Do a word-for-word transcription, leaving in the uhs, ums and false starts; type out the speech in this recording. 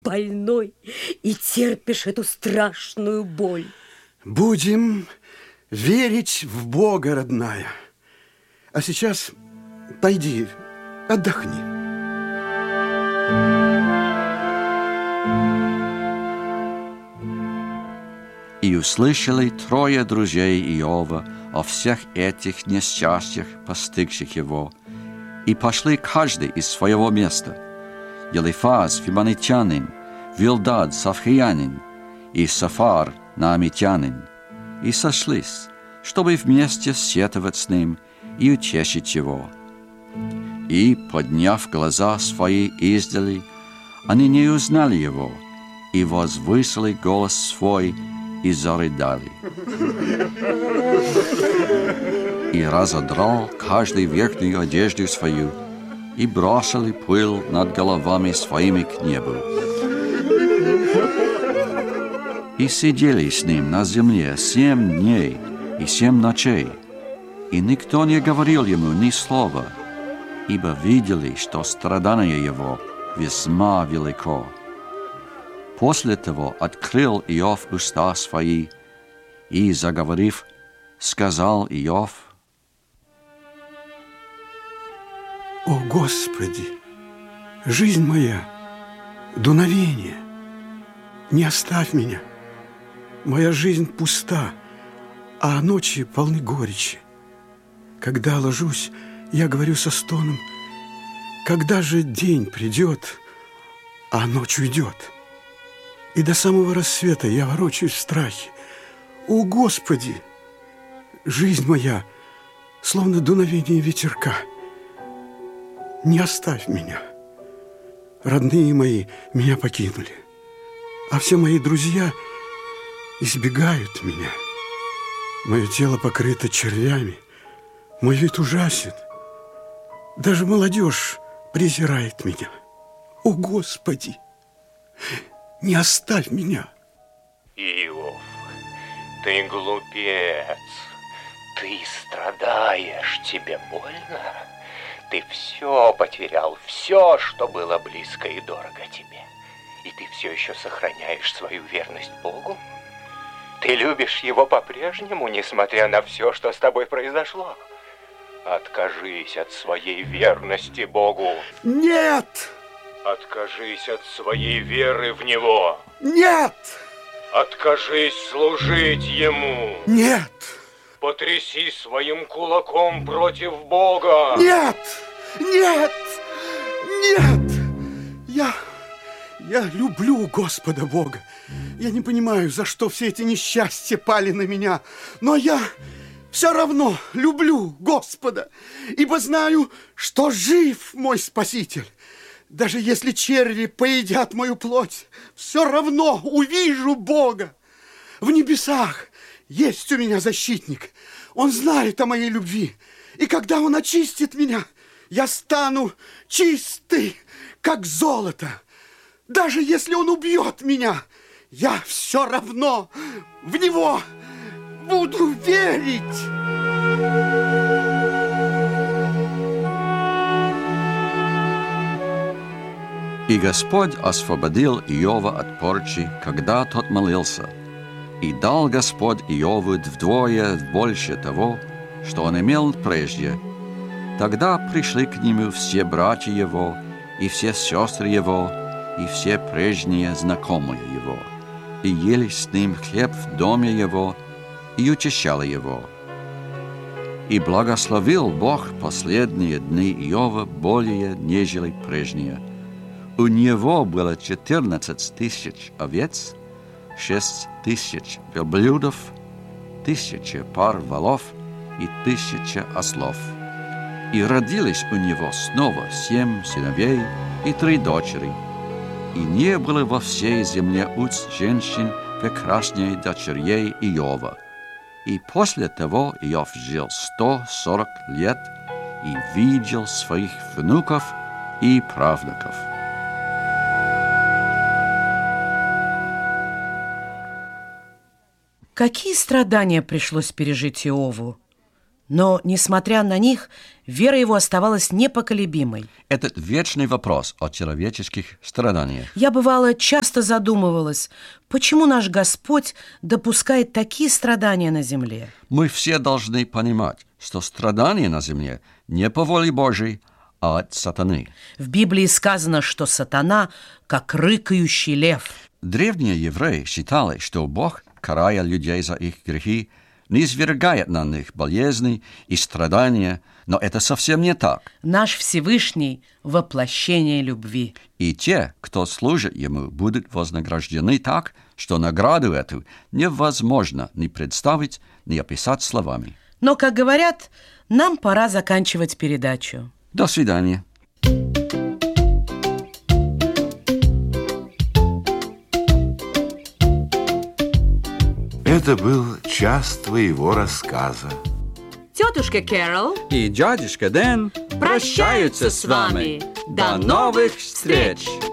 больной и терпишь эту страшную боль. Будем верить в Бога, родная. А сейчас пойди, отдохни. И услышали трое друзей Иова о всех этих несчастьях, постигших его, и пошли каждый из своего места. Елифаз, фимонитянин, Вилдад, сафхиянин, и Сафар, наамитянин, и сошлись, чтобы вместе сетовать с ним и утешить его. И, подняв глаза свои издали, они не узнали его, и возвысили голос свой, и зарыдали. И разодрал каждый верхнюю одежду свою, и бросили пыль над головами своими к небу. И сидели с ним на земле семь дней и семь ночей, и никто не говорил ему ни слова, ибо видели, что страдание его весьма велико. После того открыл Иов уста свои, и, заговорив, сказал Иов: «О, Господи, жизнь моя, дуновение, не оставь меня. Моя жизнь пуста, а ночи полны горечи. Когда ложусь, я говорю со стоном: когда же день придет, а ночь уйдет? И до самого рассвета я ворочаюсь в страхе. О, Господи, жизнь моя, словно дуновение ветерка. Не оставь меня. Родные мои меня покинули, а все мои друзья избегают меня. Мое тело покрыто червями, мой вид ужасен. Даже молодежь презирает меня. О, Господи, не оставь меня. Иов, ты глупец, ты страдаешь, тебе больно? Ты все потерял, все, что было близко и дорого тебе. И ты все еще сохраняешь свою верность Богу? Ты любишь Его по-прежнему, несмотря на все, что с тобой произошло? Откажись от своей верности Богу. Нет! Откажись от своей веры в Него. Нет! Откажись служить Ему. Нет! Потряси своим кулаком против Бога. Нет! Нет! Нет! Я... Я люблю Господа Бога. Я не понимаю, за что все эти несчастья пали на меня, но я все равно люблю Господа, ибо знаю, что жив мой Спаситель. Даже если черви поедят мою плоть, все равно увижу Бога. В небесах есть у меня защитник. Он знает о моей любви. И когда Он очистит меня, я стану чистый, как золото. Даже если Он убьет меня, я все равно в Него буду верить. И Господь освободил Иова от порчи, когда тот молился, и дал Господь Иову вдвое больше того, что он имел прежде. Тогда пришли к нему все братья его, и все сестры его, и все прежние знакомые его, и ели с ним хлеб в доме его, и утешали его. И благословил Бог последние дни Иова более, нежели прежние. У него было четырнадцать тысяч овец, шесть тысяч верблюдов, тысяча пар волов и тысяча ослов. И родились у него снова семь сыновей и три дочери. И не было во всей земле уц женщин прекрасней дочерей Иова. И после того Иов жил сто сорок лет и видел своих внуков и правнуков. Какие страдания пришлось пережить Иову? Но, несмотря на них, вера его оставалась непоколебимой. Этот вечный вопрос о человеческих страданиях. Я, бывало, часто задумывалась, почему наш Господь допускает такие страдания на земле. Мы все должны понимать, что страдания на земле не по воле Божьей, а от сатаны. В Библии сказано, что сатана как рыкающий лев. Древние евреи считали, что Бог, карая людей за их грехи, не извергает на них болезни и страдания, но это совсем не так. Наш Всевышний – воплощение любви. И те, кто служит Ему, будут вознаграждены так, что награду эту невозможно ни представить, ни описать словами. Но, как говорят, нам пора заканчивать передачу. До свидания. Это был час твоего рассказа. Тетушка Кэрол И дядюшка Дэн прощаются с вами. До новых встреч!